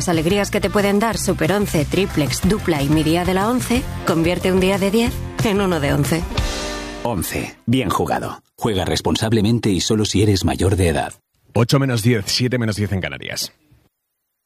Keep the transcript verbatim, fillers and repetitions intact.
las alegrías que te pueden dar Super once, Triplex, Dupla y mi día de la once, convierte un día de diez en uno de once. once. Bien jugado. Juega responsablemente y solo si eres mayor de edad. ocho menos diez, siete menos diez en Canarias.